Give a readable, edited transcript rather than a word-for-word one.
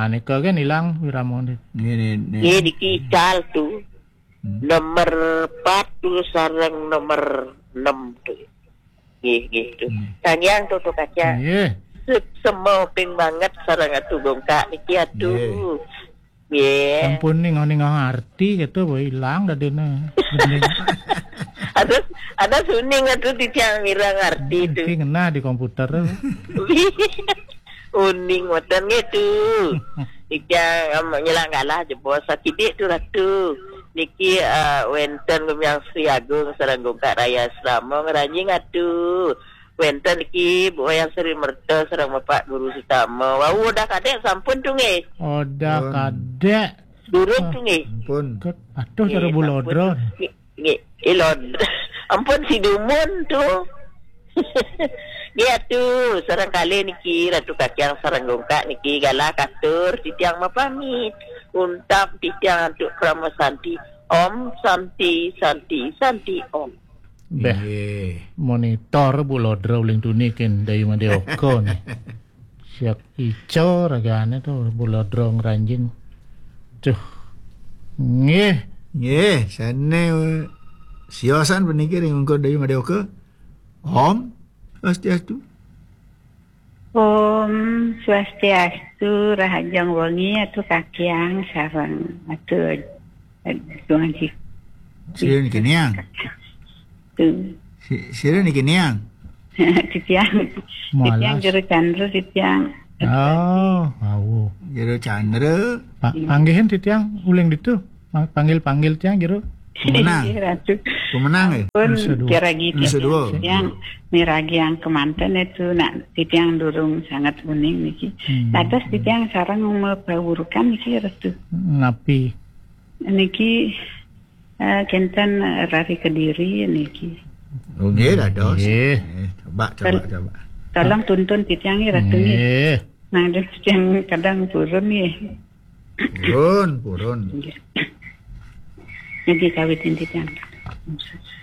Aneka kan hilang Wiramon. Ye dikical tu. Nomor 4 tu sarang nomor 6 tu. Ye gitu. Tanyang tu kaca. Ye. Semua ping banget sarang atu gongkak niki atu. Ye. Sampun ning arti gitu boy hilang dadena. Ada suning atu titiang mirang arti tu. Iki kena di komputer. Uning watan gitu. Titiang nyelang galah jebol sakidik tu ratu. Niki wenten yang Sri Agung sareng gongkak raya Sramong ranjing atu. Wenten iki Bu yang Sri Merta sareng Bapak Guru Sutama. Wau udah kadek sampun tu nge. Udah kadek. Durung tu nge. Ampun. Aduh cara bulodro. Nge. Ilod. Ampun si Dumun tu. Dia tu sareng kali niki Ratu Kakiang sareng gongkak niki galak katur titiang mapamit. Untap titiang untuk Pramo Santi. Om Santi Santi Santi Om. Beh, monitor bulodro uling tunikin dari Madeoko nih. Siap ijo ragane tuh bulodro ngranjing. Tuh. Nggih, sane siosan penikir yang engko dari Madeoko. Om Swastiastu. Om Swastiastu rahajang wengi atuh kakiang sareng atuh ngaji. Sieun kiniang. Tuh. Sieun kiniang. Titiang jero candra titiang. Oh, wow. Jero candra. Panggihin titiang uling ditu. Panggil tiang jero. Pemenang pun kiragi dua yang miragi yang kemanten itu nak titiang durung sangat uning niki. Atas titiang sarang membaurkan niki restu. Napi. Niki kenten Rari Kediri niki. Oh nggih dados. Coba. Tolong tuntun titiang restu ni. Nah, titiang kadang purun ni. Purun. Jadi kawitin titiang.